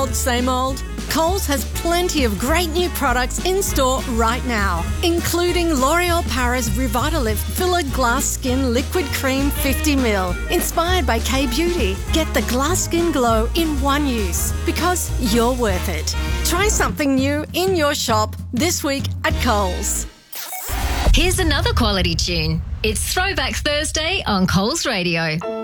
Same old? Coles has plenty of great new products in store right now, including L'Oreal Paris Revitalift Filled Glass Skin Liquid Cream 50ml, inspired by K-Beauty. Get the glass skin glow in one use, because you're worth it. Try something new in your shop this week at Coles. Here's another quality tune. It's Throwback Thursday on Coles Radio.